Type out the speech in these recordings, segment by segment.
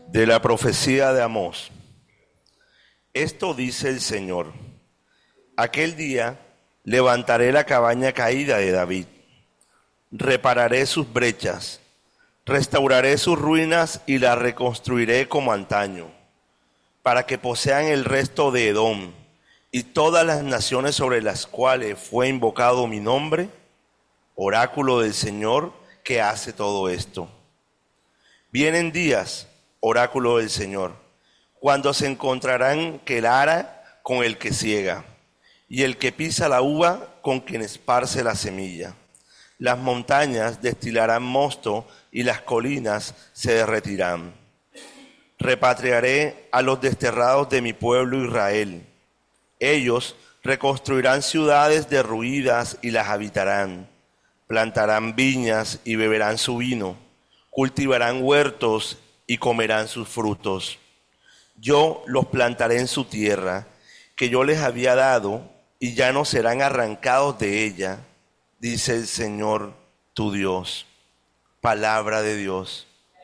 De la profecía de Amós. Esto dice el Señor: aquel día levantaré la cabaña caída de David, repararé sus brechas, restauraré sus ruinas y las reconstruiré como antaño, para que posean el resto de Edom y todas las naciones sobre las cuales fue invocado mi nombre, oráculo del Señor que hace todo esto. Vienen días, oráculo del Señor, cuando se encontrarán que el ara con el que ciega, y el que pisa la uva con quien esparce la semilla. Las montañas destilarán mosto y las colinas se derretirán. Repatriaré a los desterrados de mi pueblo Israel. Ellos reconstruirán ciudades derruidas y las habitarán. Plantarán viñas y beberán su vino. Cultivarán huertos y comerán sus frutos. Yo los plantaré en su tierra, que yo les había dado, y ya no serán arrancados de ella, dice el Señor tu Dios. Palabra de Dios.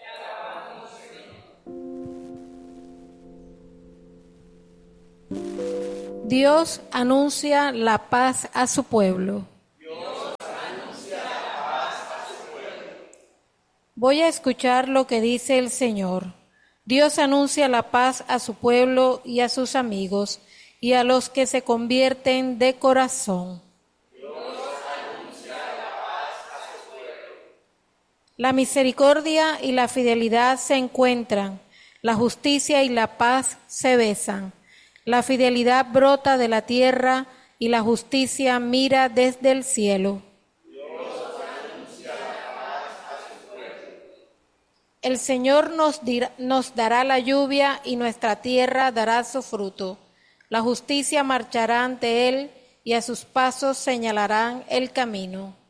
Dios anuncia la paz a su pueblo. Voy a escuchar lo que dice el Señor. Dios anuncia la paz a su pueblo y a sus amigos y a los que se convierten de corazón. Dios anuncia la paz a su pueblo. La misericordia y la fidelidad se encuentran, la justicia y la paz se besan. La fidelidad brota de la tierra y la justicia mira desde el cielo. El Señor nos dará la lluvia y nuestra tierra dará su fruto. La justicia marchará ante Él y a sus pasos señalarán el camino.